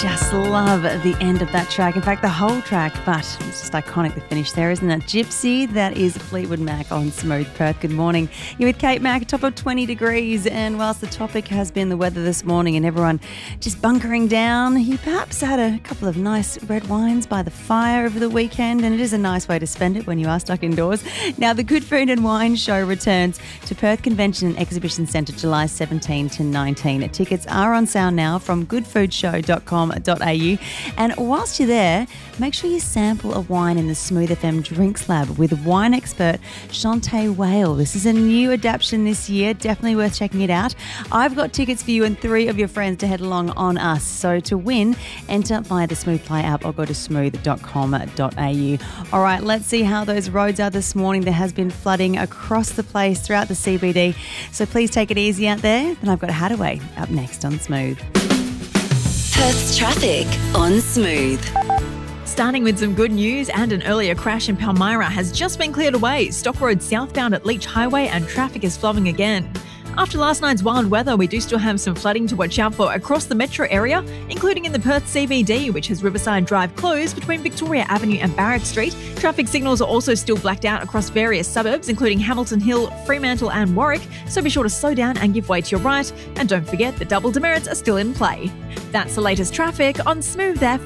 just love the end of that track. In fact, the whole track, but it's just iconic, the finish there, isn't it? Gypsy, that is Fleetwood Mac on Smooth Perth. Good morning. You're with Kate Mac, top of 20 degrees. And whilst the topic has been the weather this morning and everyone just bunkering down, you perhaps had a couple of nice red wines by the fire over the weekend, and it is a nice way to spend it when you are stuck indoors. Now, the Good Food and Wine Show returns to Perth Convention and Exhibition Centre July 17 to 19. Tickets are on sale now from goodfoodshow.com.au. And whilst you're there, make sure you sample a wine in the Smooth FM Drinks Lab with wine expert Shantae Whale. This is a new adaptation this year, definitely worth checking it out. I've got tickets for you and 3 of your friends to head along on us. So to win, enter via the Smooth Play app or go to smooth.com.au. All right, let's see how those roads are this morning. There has been flooding across the place throughout the CBD, so please take it easy out there. And I've got Hadaway up next on Smooth. Perth's traffic on Smooth. Starting with some good news, and an earlier crash in Palmyra has just been cleared away. Stock Road southbound at Leach Highway and traffic is flowing again. After last night's wild weather, we do still have some flooding to watch out for across the metro area, including in the Perth CBD, which has Riverside Drive closed between Victoria Avenue and Barrack Street. Traffic signals are also still blacked out across various suburbs, including Hamilton Hill, Fremantle and Warwick, so be sure to slow down and give way to your right. And don't forget the double demerits are still in play. That's the latest traffic on Smooth FM.